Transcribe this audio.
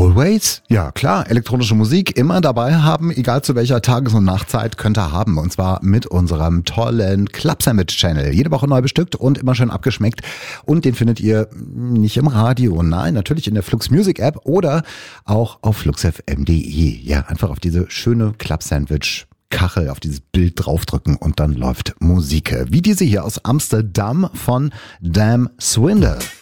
Always? Ja, klar. Elektronische Musik immer dabei haben, egal zu welcher Tages- und Nachtzeit, könnt ihr haben. Und zwar mit unserem tollen Club Sandwich Channel. Jede Woche neu bestückt und immer schön abgeschmeckt. Und den findet ihr nicht im Radio, nein, natürlich in der Flux Music App oder auch auf fluxfm.de. Ja, einfach auf diese schöne Club Sandwich Kachel, auf dieses Bild draufdrücken und dann läuft Musik. Wie diese hier aus Amsterdam von Dam Swindle.